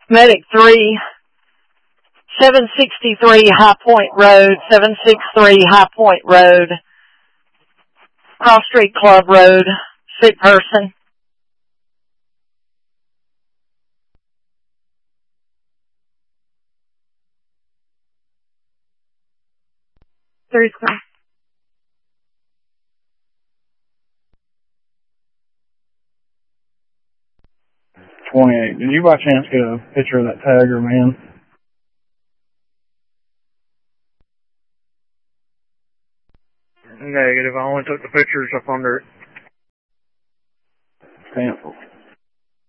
Medic 3, 763 High Point Road, 763 High Point Road, Cross Street Club Road, sick person. Three square. 28. Did you by chance get a picture of that tagger, man? Negative. I only took the pictures up under it. Stanford.